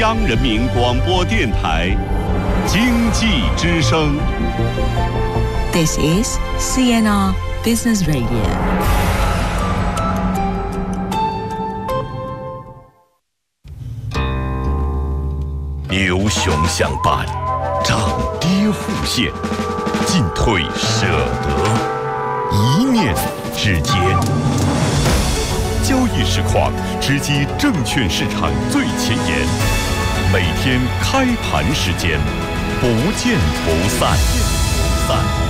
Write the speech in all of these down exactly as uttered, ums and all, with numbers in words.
央人民广播电台经济之声。 This is C N R Business Radio。 牛熊相伴，涨跌互现，进退舍得，一念之间。交易实况直击证券市场最前沿，每天开盘时间，不见不散。不散。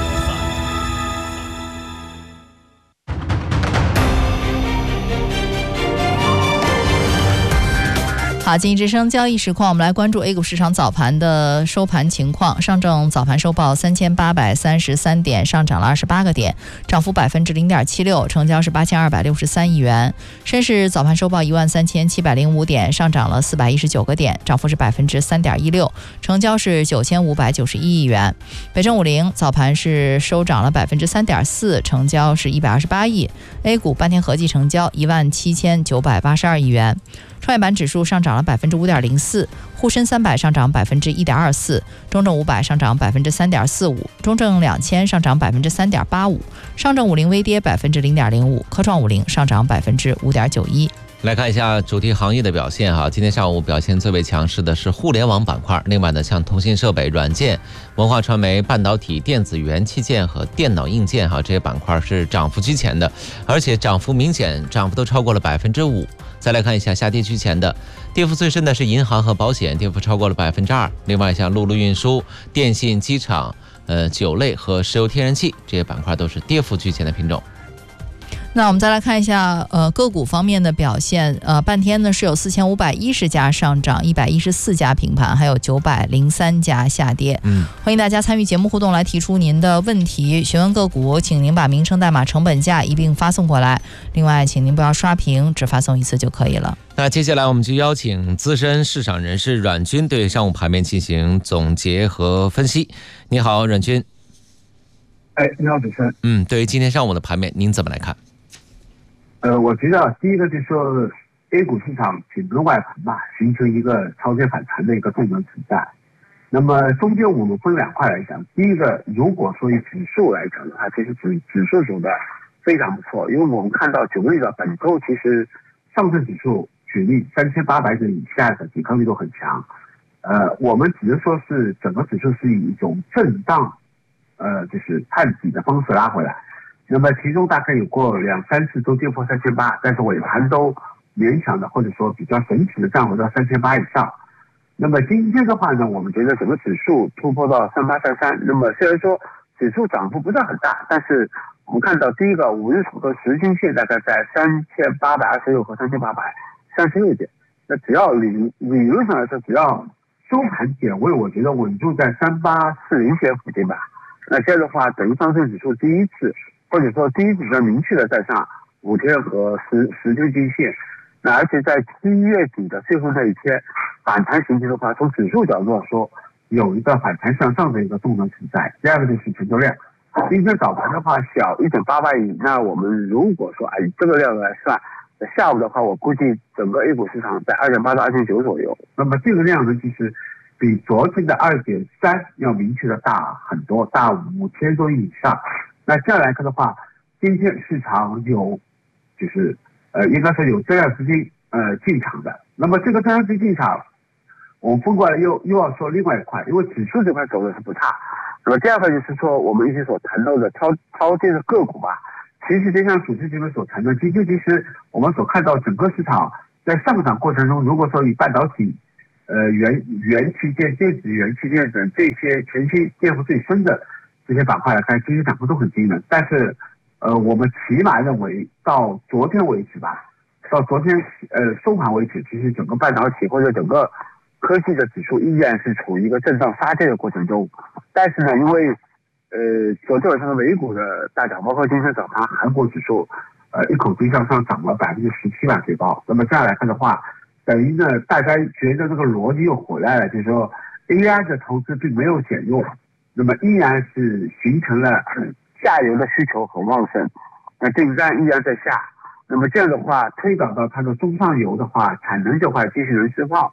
好，经济之声交易实况，我们来关注 A 股市场早盘的收盘情况。上证早盘收报三千八百三十三点，上涨了二十八个点，涨幅百分之零点七六，成交是八千二百六十三亿元。深市早盘收报一万三千七百零五点，上涨了四百一十九个点，涨幅是百分之三点一六，成交是九千五百九十一亿元。北证五零早盘是收涨了百分之三点四，成交是一百二十八亿。A 股半天合计成交一万七千九百八十二亿元。 创业板指数上涨了百分之五点零四，沪深三百上涨百分之一点二四，中证五百上涨百分之三点四五，中证两千上涨百分之三点八五，上证五零微跌百分之零点零五，科创五零上涨百分之五点九一。 来看一下主题行业的表现哈，今天上午表现最为强势的是互联网板块，另外呢，像通信设备、软件、文化传媒、半导体、电子元器件和电脑硬件哈，这些板块是涨幅居前的，而且涨幅明显，涨幅都超过了百分之五。再来看一下下跌居前的，跌幅最深的是银行和保险，跌幅超过了百分之二。另外像陆路运输、电信、机场、呃酒类和石油天然气这些板块都是跌幅居前的品种。 那我们再来看一下，呃，个股方面的表现。呃，半天呢是有四千五百一十家上涨，一百一十四家平盘，还有九百零三家下跌。 嗯， 欢迎大家参与节目互动，来提出您的问题，询问个股，请您把名称、代码、成本价一并发送过来。另外，请您不要刷屏，只发送一次就可以了。 那接下来我们就邀请资深市场人士阮军对上午盘面进行总结和分析。你好，阮军。 哎，你好，主持人。 嗯，对于今天上午的盘面，您怎么来看？ 呃，我觉得第一个就是说 ，A 股市场整个外盘吧，形成一个超跌反弹的一个动能存在。那么中间我们分两块来讲，第一个，如果说以指数来讲的话，其实指指数走的非常不错，因为我们看到九个月的本周其实上证指数举例三千八百点以下的抵抗力都很强。呃，我们只能说是整个指数是以一种震荡，呃，就是探底的方式拉回来。 那么其中大概有过两三次都跌破三千八，但是尾盘都勉强的或者说比较神奇的站回到三千八以上。那么今天的话呢，我们觉得整个指数突破到三八三三。那么虽然说指数涨幅不是很大，但是我们看到第一个五日和十均线大概在三千八百二十六和三千八百三十六点。那只要理理论上来说，只要收盘点位，我觉得稳住在三八四零线附近吧。那这样的话，等于上证指数第一次。 或者说，第一比较明确的在上五天和十十天均线，那而且在七月底的最后那一天反弹形成的话，从指数角度来说，有一个反弹向上的一个动能存在。第二个就是成交量，今天早盘的话小一点八万亿，那我们如果说按这个量来算，下午的话我估计整个 A 股市场在二点八到二点九左右。那么这个量呢，就是比昨天的二点三要明确的大很多，大五千多亿以上。 那这样来看的话，今天市场有，就是呃，应该说有增量资金呃进场的。那么这个增量资金进场，我们分过来又又要说另外一块，因为指数这块走的是不差。那么第二个就是说，我们一些所谈到的超超跌的个股吧，其实就像主持人这边所谈的，其实其实我们所看到整个市场在上涨过程中，如果说以半导体、呃元元器件、电子元器件等这些前期跌幅最深的。 这些板块来看，今天涨幅都很惊人，但是，呃，我们起码认为到昨天为止吧，到昨天呃收盘为止，其实整个半导体或者整个科技的指数依然是处于一个震荡杀跌的过程中。但是呢，因为呃昨天晚上的美股的大涨，包括今天早盘韩国指数，呃一口气向上涨了百分之十七吧最高。那么这样来看的话，等于呢大家觉得这个逻辑又回来了，就是说 A I 的投资并没有减弱。 那么依然是形成了下游的需求很旺盛，那订单依然在下。那么这样的话，推导到它的中上游的话，产能这块继续能释放。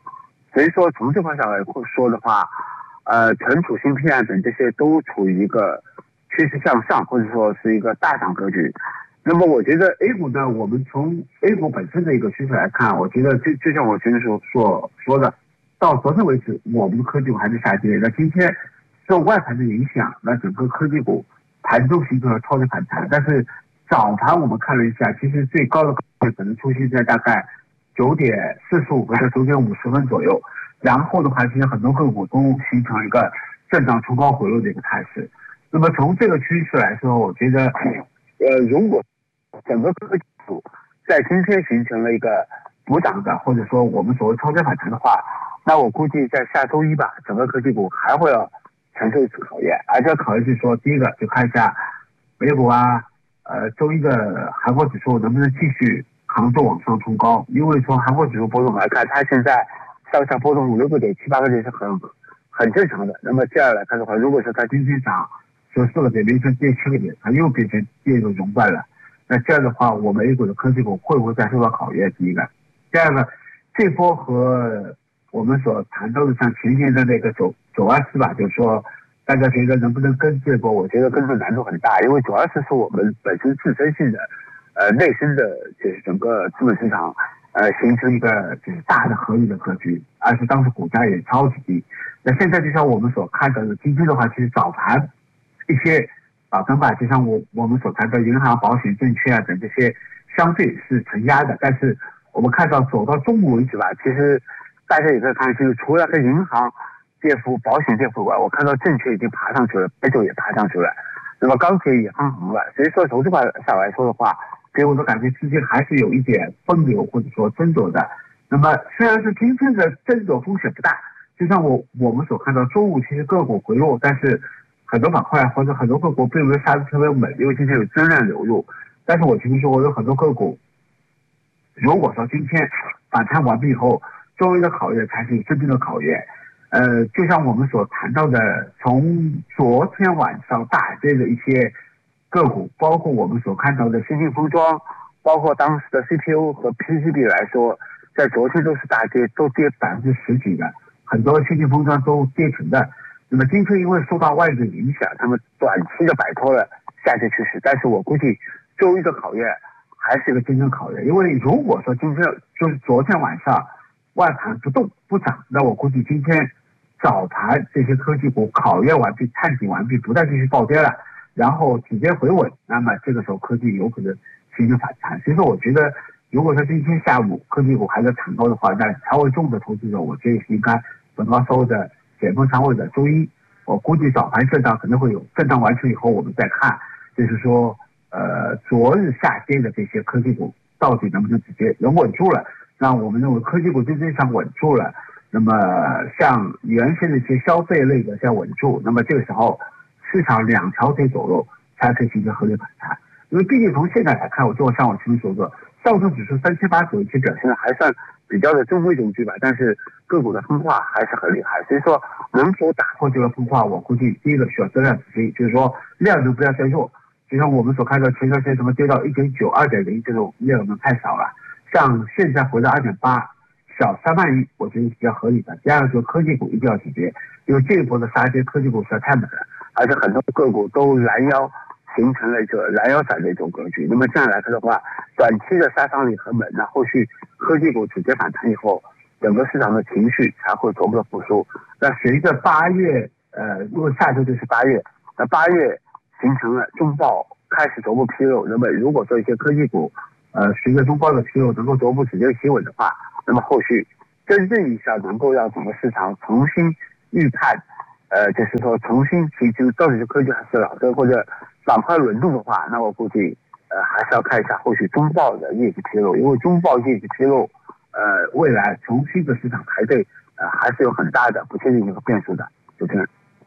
所以说从这块上来说的话，呃，存储芯片等这些都处于一个趋势向上，或者说是一个大涨格局。那么我觉得 A 股呢，我们从 A 股本身的一个趋势来看，我觉得就就像我前面所所说的，到昨天为止，我们的科技股还是下跌。那今天受外盘的影响，那整个科技股盘中形成了超级反弹。但是早盘我们看了一下，其实最高的高点可能出现在大概九点四十五分到九点五十分左右。然后的话，其实很多个股都形成一个震荡冲高回落的一个态势。那么从这个趋势来说，我觉得，呃，如果整个科技股在今天形成了一个补涨的，或者说我们所谓超跌反弹的话，那我估计在下周一吧，整个科技股还会要承受一次考验。而这个考验是说，第一个就看一下美股啊，呃，周一的韩国指数能不能继续扛住往上冲高，因为从韩国指数波动来看，它现在上下波动五六个点、七八个点是很很正常的。那么这样来看的话，如果说它今天涨十四个点，明天跌七个点，它又变成第二个熔断了。那这样的话，我们 A 股的科技股会不会再受到考验？第一个，第二个，这波和我们所谈到的像前年的那个九九二四吧，就是说大家觉得能不能跟这波？我觉得跟的难度很大，因为九二四是我们本身自身性的，呃，内生的，就是整个资本市场。呃，形成一个就是大的合理的格局，而且当时股价也超级低。那现在就像我们所看到的，今天的话，其实早盘一些啊跟板，就像我我们所谈到银行、保险、证券啊等这些，相对是承压的。但是我们看到走到中午为止吧，其实大家也可以看清楚，除了跟银行跌幅、保险跌幅外，我看到证券已经爬上去了，白酒也爬上去了，那么钢铁也很红了。所以说从这块上来说的话，给我的感觉之间还是有一点分流或者说争夺的。那么虽然是今天的争夺风险不大，就像我我们所看到，周五其实个股回落，但是很多板块或者很多个股并没有下得特别猛，因为今天有增量流入。但是我听说我有很多个股，如果说今天反弹完毕以后，周围的考验才是真正的考验。呃，就像我们所谈到的，从昨天晚上大跌的一些个股，包括我们所看到的先进封装，包括当时的 C P U 和 P C B 来说，在昨天都是大跌，都跌百分之十几的，很多先进封装都跌停的。那么今天因为受到外界影响，他们短期的摆脱了下跌趋势，但是我估计周一的考验还是一个真正考验，因为如果说今天就是昨天晚上外盘不动不涨，那我估计今天早盘这些科技股考验完毕、探底完毕，不再继续暴跌了，然后直接回稳，那么这个时候科技有可能形成反弹。所以说我觉得，如果说今天下午科技股还在涨高的话，那仓位重的投资者，我建议是应该本高收的减分仓位的。周一我估计早盘震荡可能会有，震荡完成以后我们再看，就是说呃昨日下跌的这些科技股到底能不能直接能稳住了。那我们认为科技股真正上稳住了，那么像原先的一些消费类的在稳住，那么这个时候市场两条腿走路才可以形成合理反弹。因为毕竟从现在来看，我就像我前面所说，上证指数三千八左右其实表现的还算比较的中规中矩吧，但是个股的分化还是很厉害。所以说能否打破这个分化，我估计第一个需要增量资金，就是说量能不要太弱。就像我们所看到前段时间什么跌到一点九、二点零这种量能太少了，像现在回到二点八，小三万亿，我觉得比较合理的。第二个就是科技股一定要解决，因为这一波的杀跌，科技股实在太猛了，而且很多个股都拦腰，形成了一个拦腰斩的一种格局。那么这样来看的话，短期的杀伤力很猛，那后续科技股直接反弹以后，整个市场的情绪才会逐步的复苏。那随着八月，呃，如果下周就是八月，那八月形成了中报开始逐步披露，那么如果说一些科技股，呃，随着中报的披露能够逐步止跌企稳的话，那么后续真正意义上能够让整个市场重新预判，呃，就是说重新提出到底是科技还是老的或者板块轮动的话，那我估计呃还是要看一下后续中报的业绩披露，因为中报业绩披露，呃，未来重新的市场排队，呃，还是有很大的不确定性和变数的。主持人。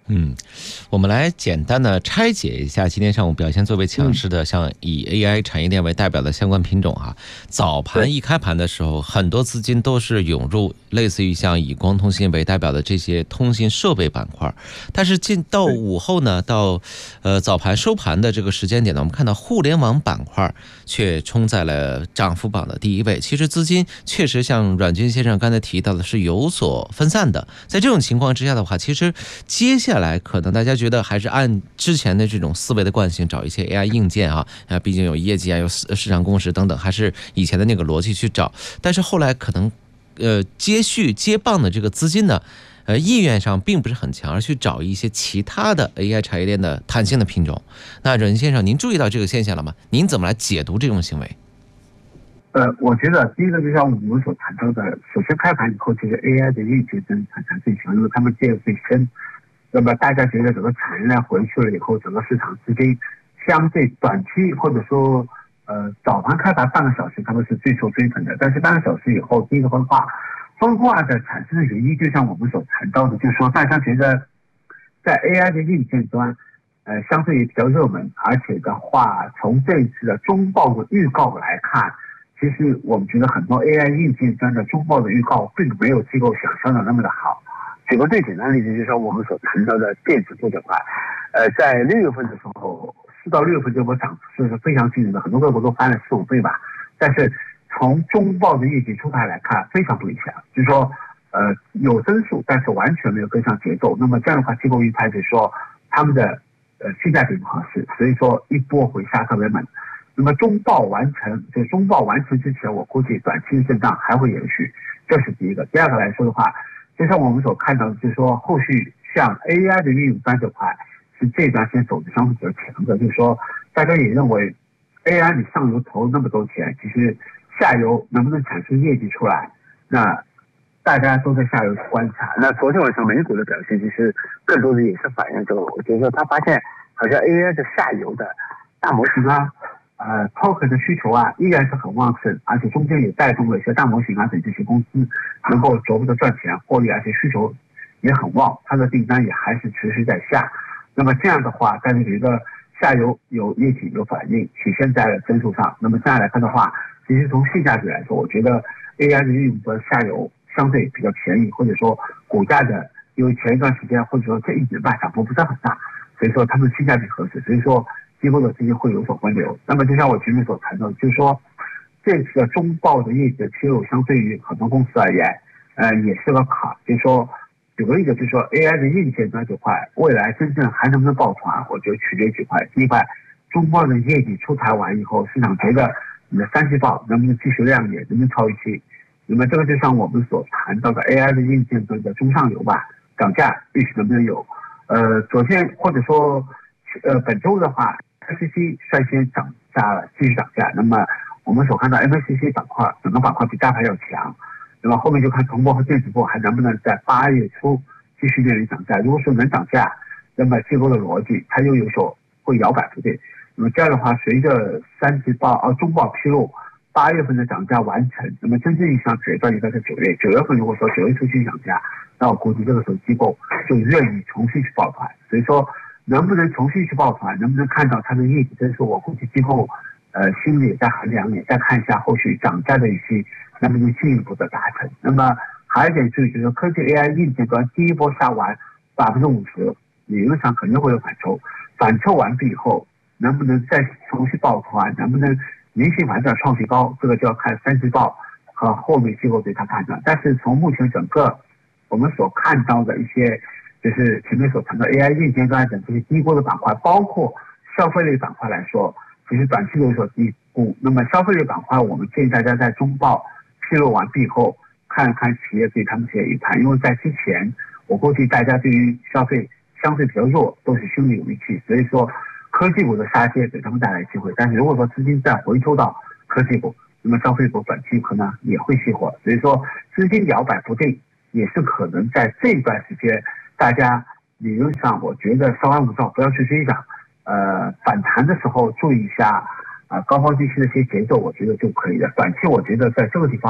嗯，我们来简单的拆解一下今天上午表现最为强势的，像以 A I 产业链为代表的相关品种哈。早盘一开盘的时候，很多资金都是涌入类似于像以光通信为代表的这些通信设备板块，但是进到午后呢，到呃早盘收盘的这个时间点呢，我们看到互联网板块却冲在了涨幅榜的第一位。其实资金确实像阮军先生刚才提到的是有所分散的，在这种情况之下的话，其实接下来可能大家觉得还是按之前的这种思维的惯性找一些 A I 硬件啊，啊，毕竟有业绩啊，有市场共识等等，还是以前的那个逻辑去找。但是后来可能，呃，接续接棒的这个资金呢，呃，意愿上并不是很强，而去找一些其他的 A I 产业链的弹性的品种。那阮先生，您注意到这个现象了吗？您怎么来解读这种行为？ 呃，我觉得第一个就像我们所谈到的，首先开盘以后，其实 A I 的硬件真产生最强，因为他们借的最深。那么大家觉得整个产业链回去了以后，整个市场资金相对短期或者说呃早盘开盘半个小时，他们是最受追捧的。但是半个小时以后，第一个分化，分化的产生的原因，就像我们所谈到的，就是说大家觉得在 A I 的硬件端，呃相对也比较热门，而且的话，从这一次的中报的预告来看，其实我们觉得很多 A I 硬件端的中报的预告并没有机构想象的那么的好。举个最简单的例子，就是说我们所谈到的电子部这块，呃，在六月份的时候，四到六月份这波涨幅是非常惊人的，很多个股都翻了四五倍吧。但是从中报的业绩出台来看，非常不理想，就是说，呃，有增速，但是完全没有跟上节奏。那么这样的话，机构预判就是说他们的呃性价比不合适，所以说一波回下特别猛。那么中报完成，就中报完成之前，我估计短期的震荡还会延续，这是第一个。第二个来说的话，就像我们所看到的，就是说后续像 A I 的运用端这块是这段时间走的相对比较强的，就是说大家也认为 A I 你上游投那么多钱，其实下游能不能产生业绩出来，那大家都在下游去观察。那昨天晚上美股的表现，其实更多的也是反映这个，我觉得他发现好像 A I 的下游的大模型啊。呃 token 的需求啊依然是很旺盛，而且中间也带动了一些大模型啊等这些公司能够逐步的赚钱获利，而且需求也很旺，它的订单也还是持续在下。那么这样的话，大家觉得下游有业绩有反应，体现在了增速上。那么这样来看的话，其实从性价比来说，我觉得 A I 的运用的下游相对比较便宜，或者说股价的，因为前一段时间或者说这一年吧涨幅不是很大，所以说他们性价比合适，所以说机构的资金会有所分流。那么就像我前面所谈到的，就是说这次的中报的业绩的披露，相对于很多公司而言，呃，也是个坎。就是说，举个例子，就是说 A I 的硬件端这块，未来真正还能不能抱团，我觉得取决于几块。第一块，中报的业绩出台完以后，市场觉得你的三季报能不能继续亮眼，能不能超预期。那么这个就像我们所谈到的 A I 的硬件端的中上游吧，涨价必须能不能有。呃，昨天或者说呃本周的话。M A C C 率先涨价了，继续涨价。那么我们所看到 M A C C 板块整个板块比大盘要强，那么后面就看铜箔和电子箔还能不能在八月初继续面临涨价。如果说能涨价，那么机构的逻辑它又有所会摇摆不定。那么这样的话，随着三季报啊中报披露，八月份的涨价完成，那么真正意义上决断应该是九月。九月份如果说九月初去涨价，那我估计这个时候机构就愿意重新去抱团。所以说。能不能重新去抱团，能不能看到它的业绩增速，我估计机构呃心里也在衡量，也在看一下后续涨价的预期能不能进一步的达成。那么还有一点注意，就是科技 A I 硬件端第一波下完百分之五十，理论上肯定会有反抽，反抽完毕以后能不能再重新抱团，能不能明显反转创新高，这个就要看三季报和后面机构对它判断。但是从目前整个我们所看到的一些。就是前面所谈到 A I 硬件端等这些低估的板块，包括消费类板块来说，其实短期有所低估。那么消费类板块，我们建议大家在中报披露完毕后，看看企业对他们这些预判，因为在之前，我估计大家对于消费相对比较弱，都是心里有预期，所以说科技股的杀跌给他们带来机会。但是如果说资金再回抽到科技股，那么消费股短期可能也会熄火，所以说资金摇摆不定，也是可能在这段时间。大家理论上，我觉得稍安勿躁，不要去追涨。呃，反弹的时候注意一下啊、呃，高抛低吸的一些节奏，我觉得就可以了。短期我觉得在这个地方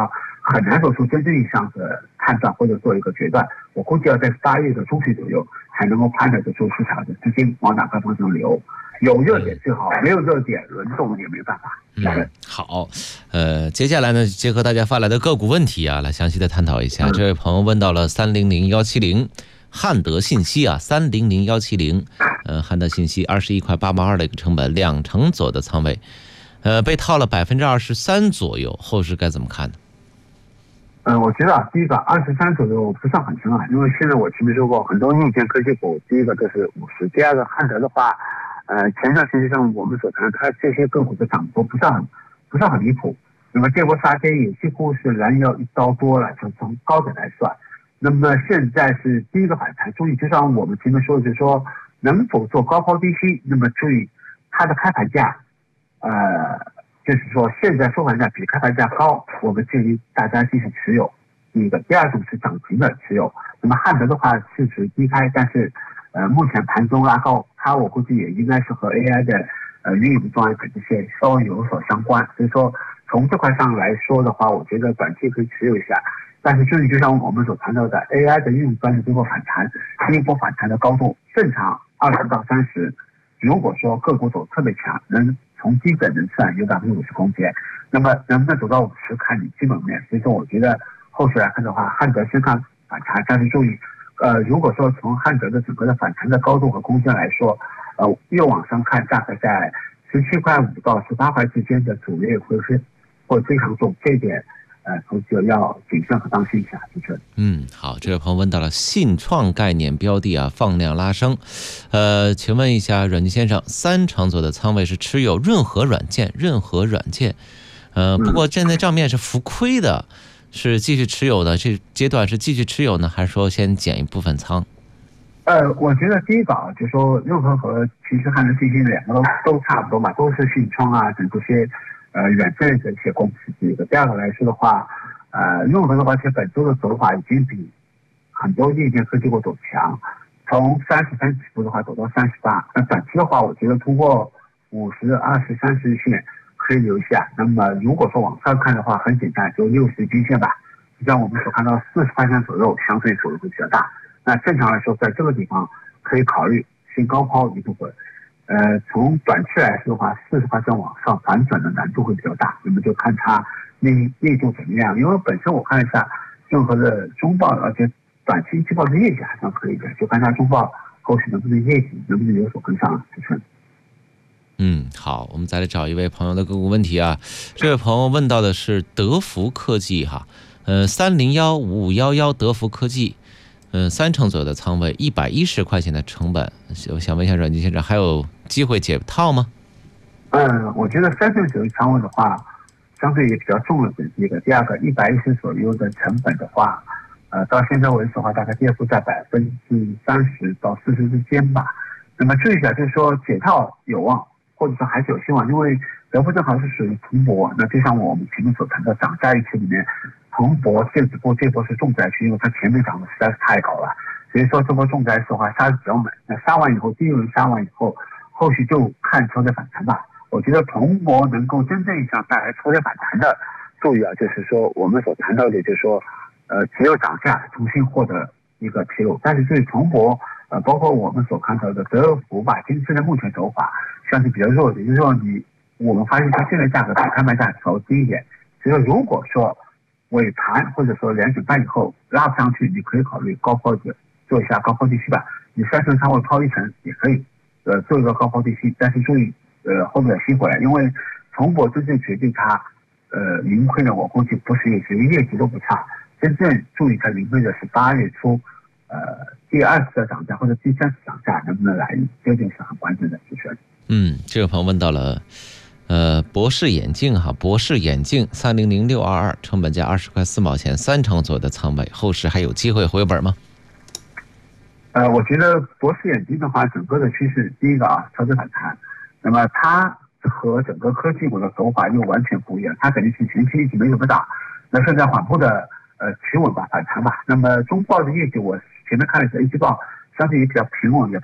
很难做出真正意义上的判断或者做一个决断。我估计要在八月的中旬左右才能够判断得出市场的资金往哪个方向流。有热点最好，没有热点轮动也没办法。 嗯，好，呃，接下来呢，结合大家发来的个股问题啊，来详细的探讨一下。嗯、这位朋友问到了三零零一七零汉德信息啊，三零零一七零，呃，汉德信息二十一块八毛二的一个成本，两成左右的仓位，呃，被套了百分之二十三左右，后市该怎么看呢？ 呃，我觉得啊，第一个二十三左右不算很深啊，因为现在我前面说过，很多硬件科技股，第一个都是五十，第二个汉德的话。呃，前段时间上我们所谈，它这些个股的涨幅不算很不算很离谱。那么这波杀跌也几乎是拦腰一刀多了，就从高点来算。那么现在是第一个反弹，注意，就像我们前面说的，就是说能否做高抛低吸。那么注意它的开盘价，呃，就是说现在收盘价比开盘价高，我们建议大家继续持有。第一个，第二种是涨停的持有。那么汉德的话市值低开，但是呃目前盘中拉高。它我估计也应该是和 A I 的呃运营状态这些稍微有所相关，所以说从这块上来说的话，我觉得短期可以持有一下。但是这里就像我们所谈到的 A I 的运营端的这波反弹，这一波反弹的高度正常二十到三十，如果说个股走特别强，能从基本能算有百分之五十空间，那么能不能走到五十看你基本面。所以说我觉得后续来看的话，汉德先看反弹，但是注意。呃，如果说从汉德的整个的反弹的高度和空间来说，呃，越往上看，大概在十七块五到十八块之间的阻力会是会非常重，这一点呃，投资者要谨慎和当心一下，主持人。 嗯，好，这位朋友问到了信创概念标的啊，放量拉升，呃，请问一下阮金先生，三成左右的仓位是持有润和软件，润和软件，呃，不过现在账面是浮亏的。嗯是继续持有的，这阶段是继续持有呢，还是说先减一部分仓？ 呃，我觉得第一个啊，就是说润和和其实汉德信息两个都都差不多嘛，都是信创啊等这些呃软件的一些公司。这个第二个来说的话，呃，润和的话，其实本周的走法已经比很多硬件科技股走强，从三十三起步的话走到三十八。那短期的话，我觉得通过五十、二十、三十线。可以留下。那么如果说往上看的话，很简单，就六十均线吧。就像我们所看到四十块钱左右，相对幅度会比较大。那正常来说，在这个地方可以考虑先高抛一部分。呃，从短期来说的话，四十块钱往上反转的难度会比较大。那么就看它力力度怎么样。因为本身我看了一下任何的中报，而且短期季报的业绩还算可以的，就看它中报后续能不能业绩能不能有所跟上，就是。 嗯，好，我们再来找一位朋友的个股问题啊。这位朋友问到的是德福科技哈，呃，三零幺五五幺幺德福科技，嗯、呃，三成左右的仓位，一百一十块钱的成本，我想问一下阮金先生，还有机会解套吗？ 嗯，我觉得三成左右仓位的话，相对也比较重了的一个。第二个，一百一十左右的成本的话，呃，到现在为止的话，大概跌幅在百分之三十到四十之间吧。那么注意一下，就是说解套有望。或者说还是有希望，因为德福正好是属于铜箔，那就像我们前面所谈的涨价预期里面，铜箔电子波这波是重灾区，因为它前面涨的实在是太高了，所以说这波重灾区的话杀的比较猛。那杀完以后，第一轮杀完以后，后续就看车的反弹吧。我觉得铜箔能够真正意义上带来车的反弹的，注意啊，就是说我们所谈到的，就是说，呃，只有涨价重新获得一个披露，但是对铜箔。呃，包括我们所看到的德福吧，今天的目前走法相对比较弱的，就是说你我们发现它现在价格比开卖价稍微低一点，所以说如果说尾盘或者说两点半以后拉不上去，你可以考虑高抛的做一下高抛低吸吧，你三成仓位抛一层也可以，呃，做一个高抛低吸，但是注意呃后面吸回来，因为铜箔真正决定它呃盈亏呢，我估计不是业绩，业绩都不差，真正注意它盈亏的是八月初。呃，第二次的涨价或者第三次涨价能不能来，这件是很关键的，就是。 嗯，这位朋友问到了，呃，博士眼镜哈，博士眼镜三零零六二二，成本价二十块四毛钱，三成左右的仓位，后市还有机会回本吗？ 呃，我觉得博士眼镜的话，整个的趋势，第一个啊，超值反弹，那么它和整个科技股的走法又完全不一样，它肯定是前期一直没怎么涨，那现在缓步的。呃，企稳吧，反弹吧。那么中报的业绩，我前面看了一下，一季报相对也比较平稳，也比